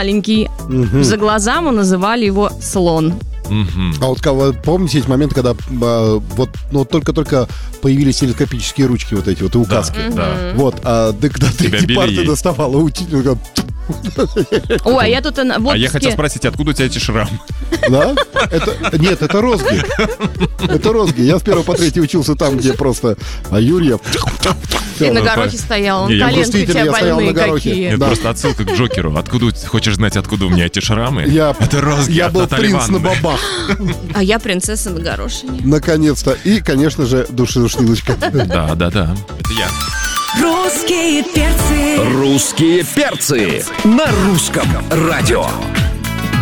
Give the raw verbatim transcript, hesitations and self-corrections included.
маленький. Мгм. За глаза мы называли его слон. Мгм. А вот кого- помните эти моменты, когда а, вот ну, только-только появились телескопические ручки вот эти вот и указки? Да. Вот, а ты когда ты Тебя эти били парты ей. доставала, учитель говорит, Ой, а я тут на- в А я хотел отпуске... спросить, откуда у тебя эти шрамы? да? Это, нет, это розги. Это розги. Я с первого по третий учился там, где просто а Юрьев. Ты на горохе стоял, Не, я коленки у действительно, тебя я стоял на больные горохе. какие. Нет, Да. просто отсылка к Джокеру. Откуда, у- хочешь знать, откуда у меня эти шрамы? Я, Это розги я от был Натальи принц на Ивановны. бабах. А я принцесса на горошине. Наконец-то. И, конечно же, души-душнилочка. Да, да, да. Это я. Русские перцы. Русские перцы на русском радио.